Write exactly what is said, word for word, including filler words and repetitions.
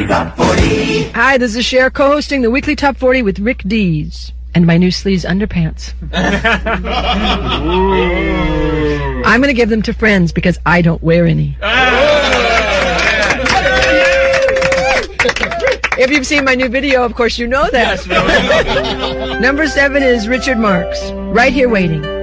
Top forty. Hi, this is Cher co-hosting the weekly Top forty with Rick Dees and my new sleaze underpants. I'm going to give them to friends because I don't wear any. If you've seen my new video, of course you know that. Number seven is Richard Marx, Right Here Waiting.